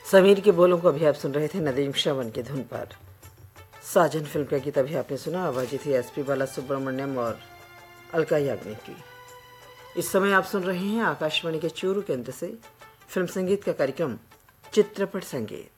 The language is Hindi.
समीर के बोलों को अभी आप सुन रहे थे नदीम श्रवण की धुन पर। साजन फिल्म का गीत अभी आपने सुना, आवाज़ थी एसपी बालासुब्रमण्यम और अलका याग्निक की। इस समय आप सुन रहे हैं आकाशवाणी के चूरू केंद्र से फिल्म संगीत का कार्यक्रम चित्रपट संगीत।